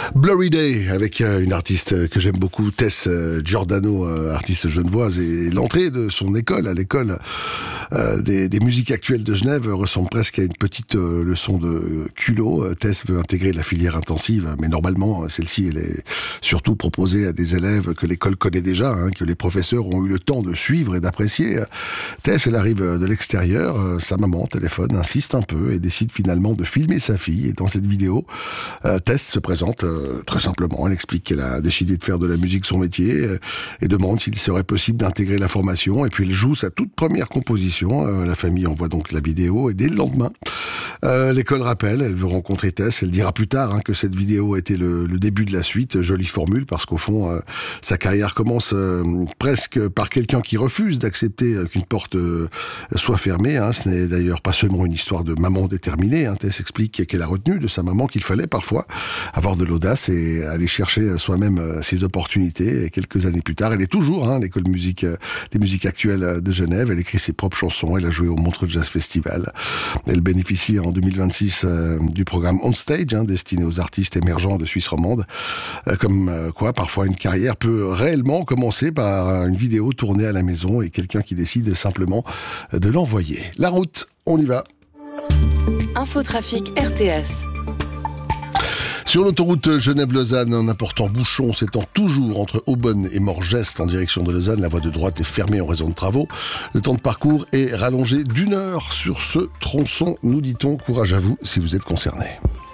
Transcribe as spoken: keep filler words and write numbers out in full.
Blurry Day avec euh, une artiste que j'aime beaucoup, Tess euh, Giordano, euh, artiste genevoise, et l'entrée de son école, à l'école euh, des, des musiques actuelles de Genève, ressemble presque à une petite euh, leçon de culot. Tess veut intégrer la filière intensive, mais normalement celle-ci elle est surtout proposée à des élèves que l'école connaît déjà, hein, que les professeurs ont eu le temps de suivre et d'apprécier. Tess, elle arrive de l'extérieur, euh, sa maman téléphone, insiste un peu et décide finalement de filmer sa fille. Et dans cette vidéo, euh, Tess se présente euh, très simplement. Elle explique qu'elle a décidé de faire de la musique son métier euh, et demande s'il serait possible d'intégrer la formation. Et puis elle joue sa toute première composition. Euh, la famille envoie donc la vidéo et dès le lendemain, euh, l'école rappelle, elle veut rencontrer Tess. Elle dira plus tard hein, que cette vidéo a été le, le début de la suite. Jolie formule parce qu'au fond, euh, sa carrière commence euh, presque par quelqu'un qui refuse d'accepter euh, qu'une porte euh, soit fermée. Hein. Ce n'est d'ailleurs pas seulement une histoire de maman déterminée. Hein. Tess explique qu'elle a retenu de sa maman qu'il fallait parfois avoir de l'audace et aller chercher soi-même ses opportunités. Et quelques années plus tard, elle est toujours hein, l'école musique, des musiques actuelles de Genève. Elle écrit ses propres chansons. Elle a joué au Montreux Jazz Festival. Elle bénéficie en deux mille vingt-six euh, du programme On Stage, hein, destiné aux artistes émergents de Suisse romande. Euh, comme euh, quoi, parfois une carrière peut réellement commencer par une vidéo tournée à la maison et quelqu'un qui décide simplement de l'envoyer. La route, on y va. Infotrafic R T S. Sur l'autoroute Genève-Lausanne, un important bouchon s'étend toujours entre Aubonne et Morgest en direction de Lausanne. La voie de droite est fermée en raison de travaux. Le temps de parcours est rallongé d'une heure sur ce tronçon, nous dit-on. Courage à vous si vous êtes concerné.